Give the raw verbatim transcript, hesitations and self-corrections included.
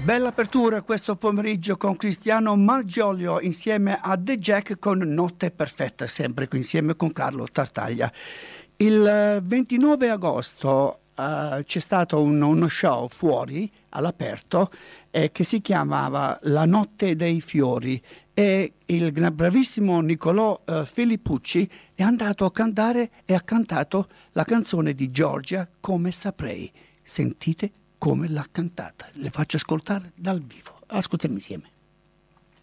Bella apertura questo pomeriggio con Cristiano Malgioglio insieme a The Jack con Notte Perfetta, sempre qui insieme con Carlo Tartaglia. Il ventinove agosto uh, c'è stato un, uno show fuori all'aperto eh, che si chiamava La Notte dei Fiori e il bravissimo Nicolò uh, Filippucci è andato a cantare e ha cantato la canzone di Giorgia Come Saprei. Sentite come l'ha cantata. Le faccio ascoltare dal vivo. Ascoltiamo insieme.